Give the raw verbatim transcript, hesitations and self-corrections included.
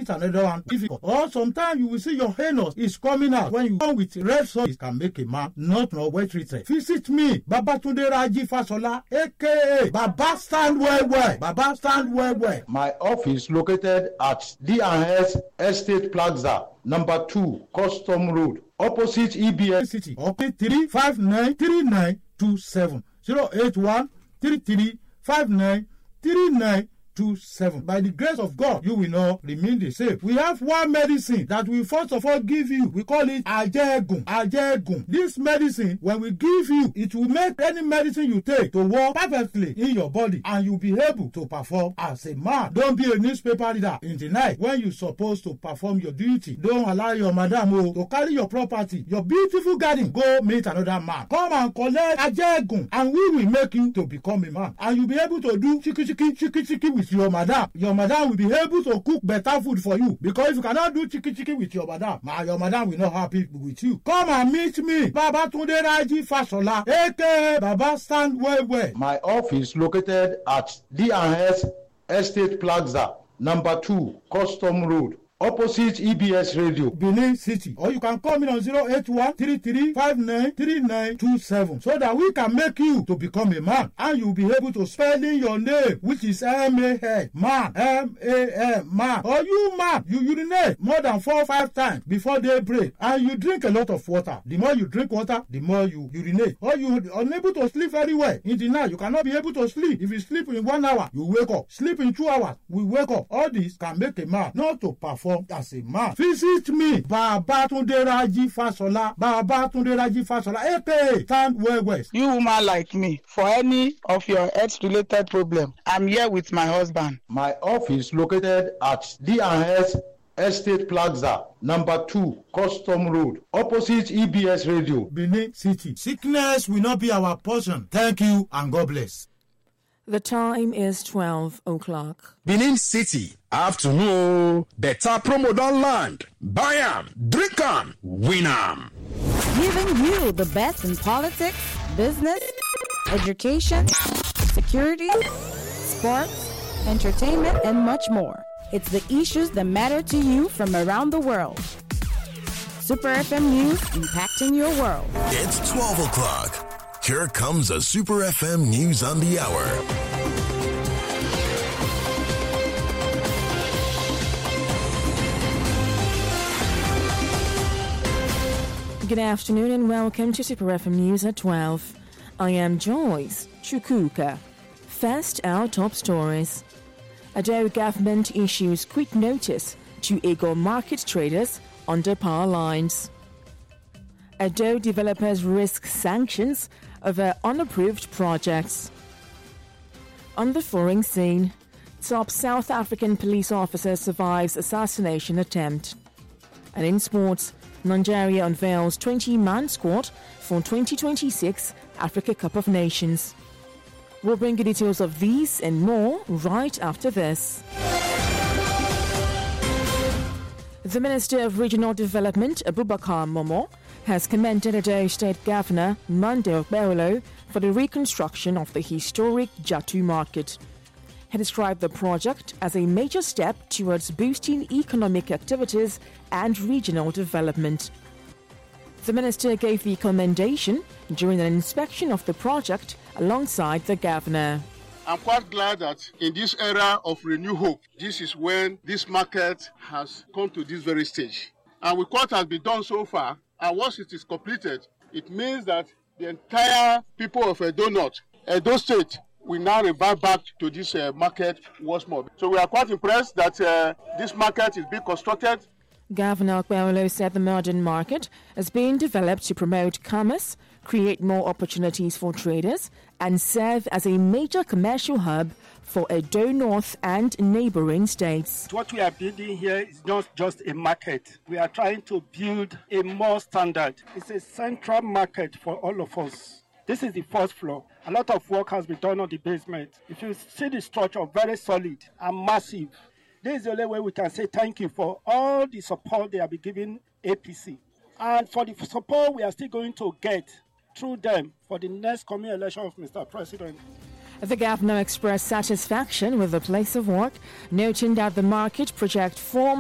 meet another one difficult. Or sometimes you will see your anus is coming out. When you come with red sauce, it can make a man not know well treated. Visit me, Babatunde Raji Fasola, aka Baba Stand Well Well. Baba Stand Well Well. My office located at D and S Estate Plaza, number two, Custom Road, opposite E B S City. Okay, three five nine three nine two seven zero eight one three three five nine three nine two seven. By the grace of God, you will not remain the same. We have one medicine that we first of all give you. We call it Ajegun. Ajegun. This medicine, when we give you, it will make any medicine you take to work perfectly in your body, and you'll be able to perform as a man. Don't be a newspaper reader in the night when you're supposed to perform your duty. Don't allow your madam oh, to carry your property, your beautiful garden, go meet another man. Come and collect Ajegun, and we will make you to become a man. And you'll be able to do chiki chiki chiki chiki with your madam. Your madam will be able to cook better food for you, because if you cannot do chiki chiki with your madam, ma, your madam will not happy with you. Come and meet me, Babatunde Raji Fasola, aka Baba Stand Well Well. My office located at D and S Estate Plaza, number two, Custom Road, opposite E B S Radio, Benin City. Or you can call me on zero eight one three three five nine three nine two seven, so that we can make you to become a man, and you'll be able to spell in your name, which is M A N, man, M A N, man. Or you man, you urinate more than four or five times before daybreak, and you drink a lot of water. The more you drink water, the more you urinate. Or you are unable to sleep very well in the night. You cannot be able to sleep. If you sleep in one hour, you wake up. Sleep in two hours, we wake up. All this can make a man not to perform as a man. Visit me, Babatunde Raji Fasola, Babatunde Raji Fasola, aka Stand Well Well. You woman like me, for any of your health-related problem, I'm here with my husband. My office located at D and S Estate Plaza, number two, Custom Road, opposite E B S Radio, Benin City. Sickness will not be our portion. Thank you and God bless. The time is twelve o'clock. Benin City, afternoon. Better promo don land. Buy am, drink am, win am. Giving you the best in politics, business, education, security, sports, entertainment, and much more. It's the issues that matter to you from around the world. Super F M News, impacting your world. It's twelve o'clock. Here comes a Super F M News on the Hour. Good afternoon and welcome to Super F M News at twelve. I am Joyce Chukuka. First, our top stories. Ado government issues quick notice to Ego market traders under power lines. Ado developers risk sanctions over unapproved projects. On the foreign scene, top South African police officer survives assassination attempt. And in sports, Nigeria unveils twenty-man squad for twenty twenty-six Africa Cup of Nations. We'll bring you details of these and more right after this. The Minister of Regional Development, Abubakar Momo, has commended Edo State Governor Monday Okpebholo for the reconstruction of the historic Jatu Market. He described the project as a major step towards boosting economic activities and regional development. The minister gave the commendation during an inspection of the project alongside the governor. I'm quite glad that in this era of renewed hope, this is when this market has come to this very stage. And with what has been done so far, and once it is completed, it means that the entire people of Edo North, Edo State, will now revert back to this uh, market once more. So we are quite impressed that uh, this market is being constructed. Governor Okpebholo said the modern market is being developed to promote commerce, create more opportunities for traders, and serve as a major commercial hub for Edo North and neighboring states. What we are building here is not just a market. We are trying to build a more standard. It's a central market for all of us. This is the first floor. A lot of work has been done on the basement. If you see the structure, very solid and massive. This is the only way we can say thank you for all the support they have been giving A P C. And for the support we are still going to get through them for the next coming election of Mister President. The governor expressed satisfaction with the place of work, noting that the market project forms